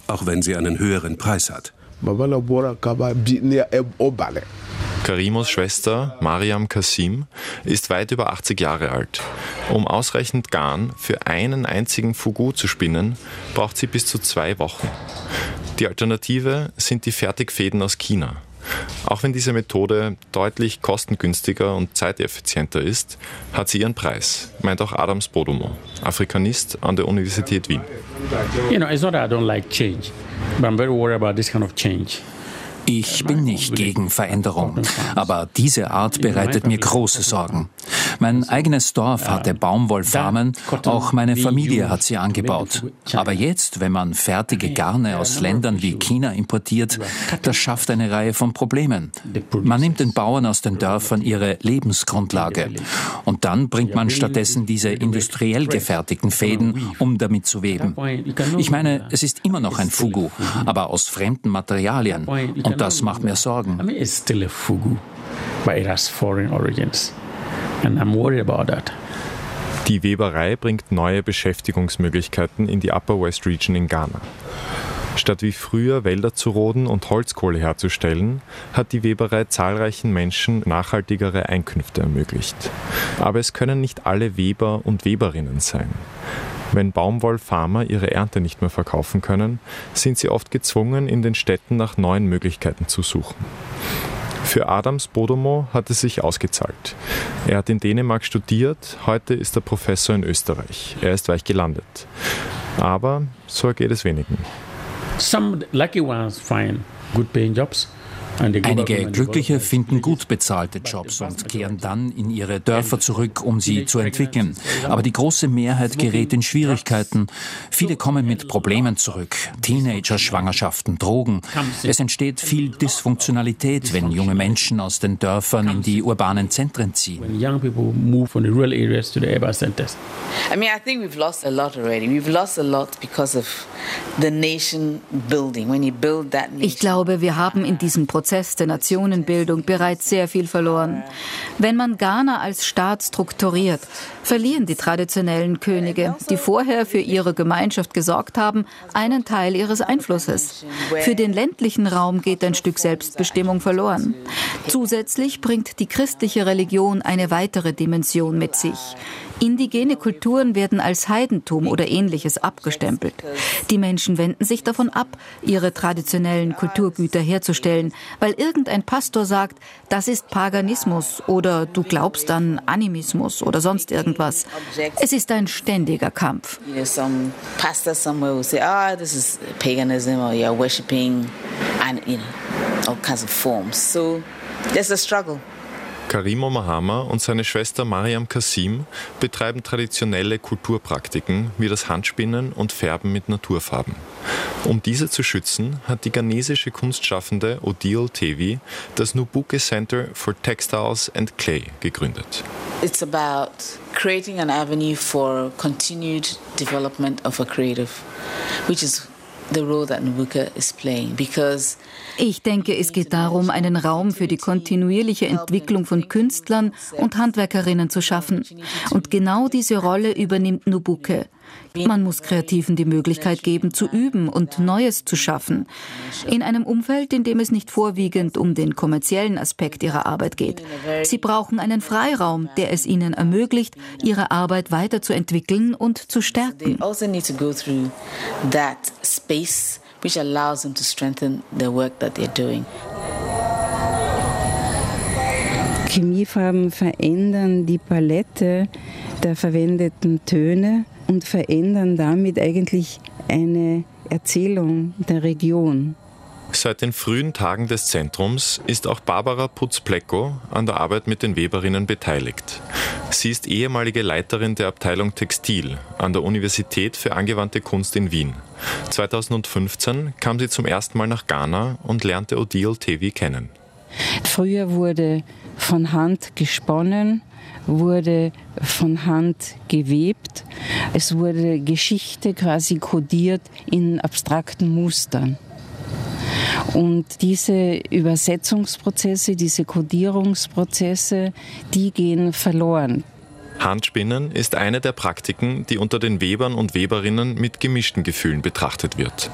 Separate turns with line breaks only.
auch wenn sie einen höheren Preis hat.
Karimos Schwester Mariam Kassim ist weit über 80 Jahre alt. Um ausreichend Garn für einen einzigen Fugu zu spinnen, braucht sie bis zu 2 Wochen. Die Alternative sind die Fertigfäden aus China. Auch wenn diese Methode deutlich kostengünstiger und zeiteffizienter ist, hat sie ihren Preis, meint auch Adam Spodomo, Afrikanist an der Universität Wien.
It's not that I don't like change, but I'm very worried about this kind of change.
Ich bin nicht gegen Veränderung, aber diese Art bereitet mir große Sorgen. Mein eigenes Dorf hatte Baumwollfarmen, auch meine Familie hat sie angebaut. Aber jetzt, wenn man fertige Garne aus Ländern wie China importiert, das schafft eine Reihe von Problemen. Man nimmt den Bauern aus den Dörfern ihre Lebensgrundlage und dann bringt man stattdessen diese industriell gefertigten Fäden, um damit zu weben. Ich meine, es ist immer noch ein Fugu, aber aus fremden Materialien. Und das macht mir Sorgen.
It's still a fugu, but it has foreign origins. And I'm worried about that.
Die Weberei bringt neue Beschäftigungsmöglichkeiten in die Upper West Region in Ghana. Statt wie früher Wälder zu roden und Holzkohle herzustellen, hat die Weberei zahlreichen Menschen nachhaltigere Einkünfte ermöglicht. Aber es können nicht alle Weber und Weberinnen sein. Wenn Baumwollfarmer ihre Ernte nicht mehr verkaufen können, sind sie oft gezwungen, in den Städten nach neuen Möglichkeiten zu suchen. Für Adam Spodomo hat es sich ausgezahlt. Er hat in Dänemark studiert, heute ist er Professor in Österreich. Er ist weich gelandet. Aber so geht es wenigen.
Some lucky ones find good paying jobs.
Einige Glückliche finden gut bezahlte Jobs und kehren dann in ihre Dörfer zurück, um sie zu entwickeln. Aber die große Mehrheit gerät in Schwierigkeiten. Viele kommen mit Problemen zurück. Teenager, Schwangerschaften, Drogen. Es entsteht viel Dysfunktionalität, wenn junge Menschen aus den Dörfern in die urbanen Zentren ziehen.
When young people move from the rural areas to the urban centers.
I think we've lost a lot already. We've lost a lot because of the nation building. When you build that nation.
Ich glaube, wir haben in diesem Prozess der Nationenbildung bereits sehr viel verloren. Wenn man Ghana als Staat strukturiert, verlieren die traditionellen Könige, die vorher für ihre Gemeinschaft gesorgt haben, einen Teil ihres Einflusses. Für den ländlichen Raum geht ein Stück Selbstbestimmung verloren. Zusätzlich bringt die christliche Religion eine weitere Dimension mit sich. Indigene Kulturen werden als Heidentum oder Ähnliches abgestempelt. Die Menschen wenden sich davon ab, ihre traditionellen Kulturgüter herzustellen, weil irgendein Pastor sagt, das ist Paganismus oder du glaubst an Animismus oder sonst irgendwas. Es ist ein ständiger Kampf.
Some pastor somewhere will say, this is paganism or you're worshiping and all kinds of forms. So there's a struggle.
Karimo Mahama und seine Schwester Mariam Kassim betreiben traditionelle Kulturpraktiken wie das Handspinnen und Färben mit Naturfarben. Um diese zu schützen, hat die ghanesische Kunstschaffende Odile Tevi das Nubuke Center for Textiles and Clay gegründet.
It's about creating an avenue for continued development of a creative, which is the role that Nubuke is playing, because
ich denke, es geht darum, einen Raum für die kontinuierliche Entwicklung von Künstlern und Handwerkerinnen zu schaffen. Und genau diese Rolle übernimmt Nubuke. Man muss Kreativen die Möglichkeit geben, zu üben und Neues zu schaffen. In einem Umfeld, in dem es nicht vorwiegend um den kommerziellen Aspekt ihrer Arbeit geht. Sie brauchen einen Freiraum, der es ihnen ermöglicht, ihre Arbeit weiterzuentwickeln und zu stärken.
Which allows them to strengthen the work that they're doing.
Chemiefarben verändern die Palette der verwendeten Töne und verändern damit eigentlich eine Erzählung der Region.
Seit den frühen Tagen des Zentrums ist auch Barbara Putz-Pleko an der Arbeit mit den Weberinnen beteiligt. Sie ist ehemalige Leiterin der Abteilung Textil an der Universität für angewandte Kunst in Wien. 2015 kam sie zum ersten Mal nach Ghana und lernte Odile Tevi kennen.
Früher wurde von Hand gesponnen, wurde von Hand gewebt. Es wurde Geschichte quasi kodiert in abstrakten Mustern. Und diese Übersetzungsprozesse, diese Kodierungsprozesse, die gehen verloren.
Handspinnen ist eine der Praktiken, die unter den Webern und Weberinnen mit gemischten Gefühlen betrachtet wird.